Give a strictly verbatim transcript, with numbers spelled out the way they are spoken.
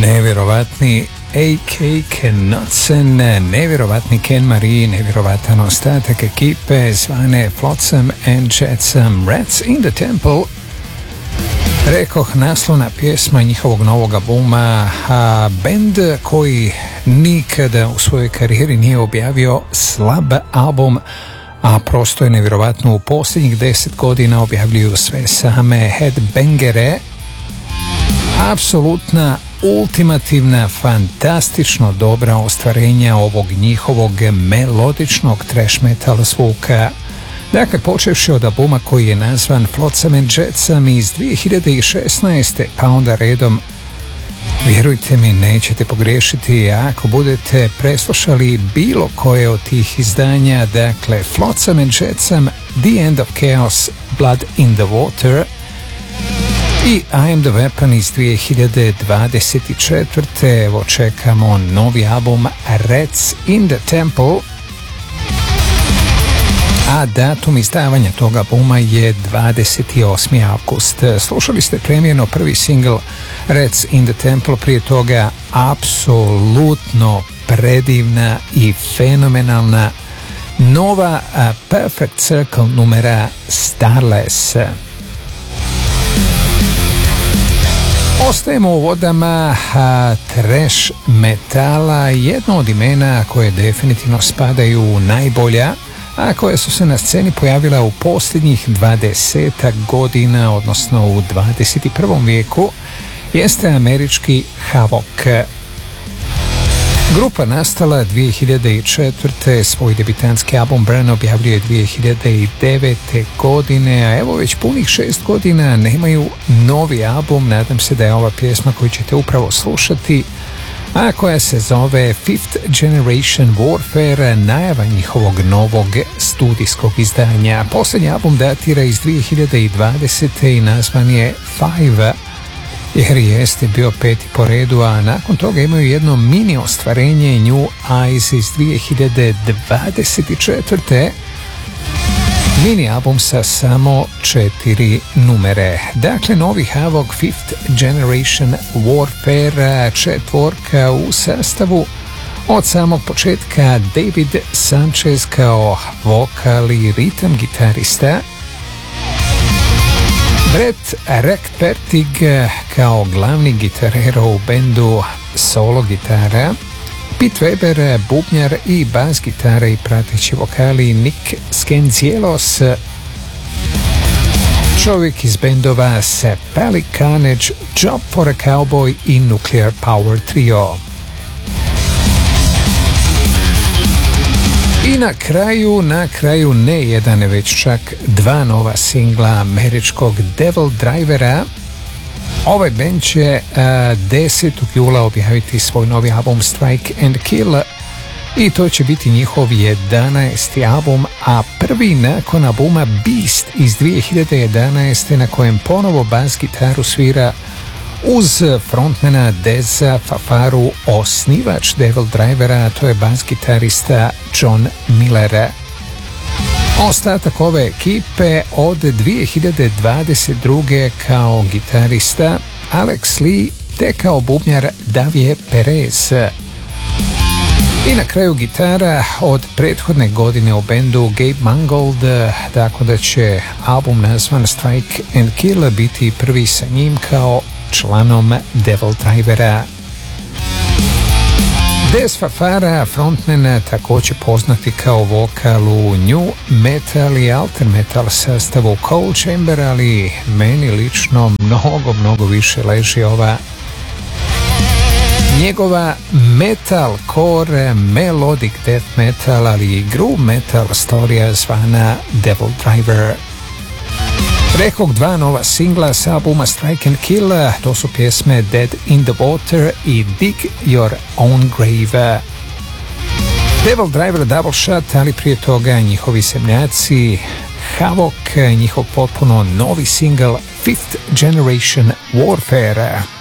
Nevjerovatni A K Knudsen, nevjerovatni Ken Marie, nevjerovatan ostatak ekipe zvane Flotsam and Jetsam, Rats in the Temple. Rekoh, naslovna pjesma njihovog novog albuma, a bend koji nikada u svojoj karijeri nije objavio slab album, a prosto je nevjerovatno, u posljednjih deset godina objavljuju sve same headbangere. Apsolutna, ultimativna, fantastično dobra ostvarenja ovog njihovog melodičnog trash metal zvuka. Dakle, počevši od albuma koji je nazvan Flotsam and Jetsam iz dvije hiljade šesnaeste, pa onda redom, vjerujte mi, nećete pogriješiti ako budete preslušali bilo koje od tih izdanja. Dakle, Flotsam and Jetsam, The End of Chaos, Blood in the Water i I Am the Weapon iz dvije hiljade dvadeset četvrte. Evo, čekamo novi album Rats in the Temple, a datum izdavanja toga albuma je dvadeset osmi avgust. Slušali ste premijerno prvi singl Rats in the Temple, prije toga apsolutno predivna i fenomenalna nova uh, Perfect Circle numera Starless. Ostajemo u vodama a, trash metala, jedno od imena koje definitivno spadaju u najbolja, a koje su se na sceni pojavila u posljednjih dvadesetak godina, odnosno u dvadeset prvom vijeku, jeste američki Havok. Grupa nastala dvije hiljade četvrte, svoj debitanski album Burn objavljuje dvije hiljade devete. godine, a evo već punih šest godina nemaju novi album. Nadam se da je ova pjesma koju ćete upravo slušati, a koja se zove Fifth Generation Warfare, najava njihovog novog studijskog izdanja. Posljednji album datira iz dvije hiljade dvadesete i nazvan je Five, jer jeste bio peti po redu, a nakon toga imaju jedno mini ostvarenje New Eyes iz dvije hiljade dvadeset četvrte. Mini album sa samo četiri numere. Dakle, novi Havok, Fifth Generation Warfare, četvorka u sastavu od samog početka David Sanchez kao vokal i ritam gitarista, Brett Rackpertig kao glavni gitarero u bendu solo gitara, Pete Weber bubnjar i bas gitara i prateći vokali, Nick Skenzielos, čovjek iz bendova Sepali Carnage, Job for a Cowboy i Nuclear Power Trio. I na kraju, na kraju ne jedan, već čak dva nova singla američkog Devil Drivera. Ovaj band će uh, desetog jula objaviti svoj novi album Strike and Kill i to će biti njihov jedanaesti album, a prvi nakon albuma Beast iz dvije hiljade jedanaeste, na kojem ponovo bas gitaru svira uz frontmana Deza Fafaru osnivač Devil Drivera, to je bas gitarista John Miller. Ostatak ove ekipe od dvije hiljade dvadeset druge kao gitarista Alex Lee, te kao bubnjar Davie Perez. I na kraju gitara od prethodne godine u bendu Gabe Mangold, tako da će album nazvan Strike and Kill biti prvi sa njim kao članom Devil Drivera. Dez Fafara, frontman, također poznati kao vokal u new metal i alter metal sastavu Cold Chamber, ali meni lično mnogo, mnogo više leži ova njegova metalcore, melodic death metal, ali i groove metal storija zvana Devil Driver. Rekoh, dva nova singla sa albuma Strike and Kill, to su pjesme Dead in the Water i Dig Your Own Grave. Devil Driver Double Shot, ali prije toga njihovi zemljaci Havok, njihov potpuno novi singl Fifth Generation Warfare.